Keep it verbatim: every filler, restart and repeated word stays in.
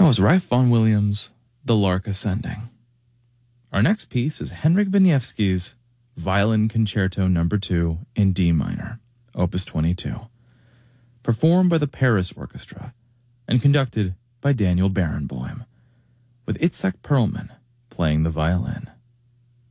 was Ralph Vaughan Williams' The Lark Ascending. Our next piece is Henryk Wieniawski's Violin Concerto Number two in D minor, Opus twenty-two, performed by the Paris Orchestra and conducted by Daniel Barenboim, with Itzhak Perlman playing the violin.